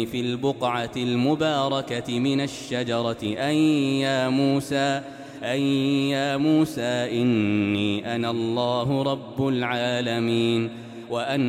في البقعة المباركة من الشجرة أن يا موسى إني أنا الله رب العالمين وأن